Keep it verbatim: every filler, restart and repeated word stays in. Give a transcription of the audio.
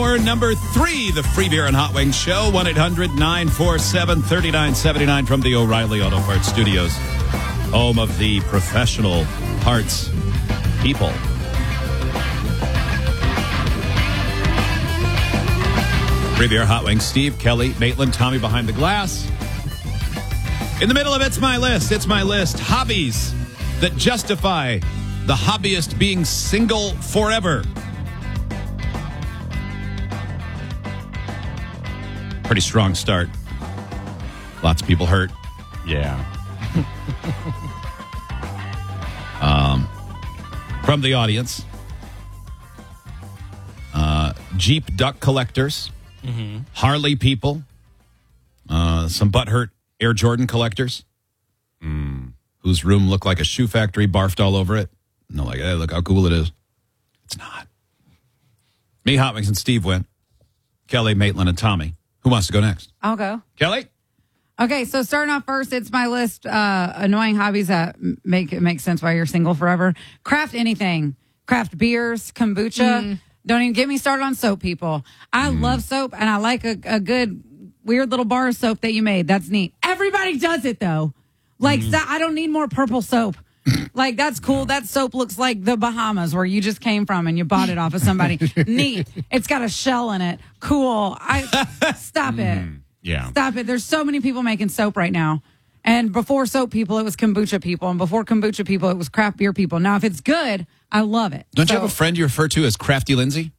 hour number three, the Free Beer and Hot Wings Show. one eight hundred nine four seven three nine seven nine from the O'Reilly Auto Parts Studios. Home of the professional parts people. Free Beer, Hot Wings, Steve, Kelly, Maitland, Tommy behind the glass. In the middle of It's My List, It's My List, hobbies that justify the hobbyist being single forever. Pretty strong start. Lots of people hurt. Yeah. um, from the audience, uh, Jeep duck collectors, mm-hmm. Harley people, uh, some butthurt Air Jordan collectors, mm. whose room looked like a shoe factory, barfed all over it. No, like, hey, look how cool it is. It's not. Me, Hot Wings, and Steve went. Kelly, Maitland, and Tommy. Who wants to go next? I'll go. Kelly? Okay, so starting off first, it's my list. Uh, annoying hobbies that make it make sense while you're single forever. Craft anything. Craft beers, kombucha. Mm. Don't even get me started on soap, people. I mm. love soap, and I like a, a good, weird little bar of soap that you made. That's neat. Everybody does it, though. Like, mm. I don't need more purple soap. Like, that's cool. That soap looks like the Bahamas where you just came from and you bought it off of somebody. Neat. It's got a shell in it. Cool. I Stop it. Mm, yeah. Stop it. There's so many people making soap right now. And before soap people, it was kombucha people. And before kombucha people, it was craft beer people. Now, if it's good, I love it. Don't so, you have a friend you refer to as Crafty Lindsay?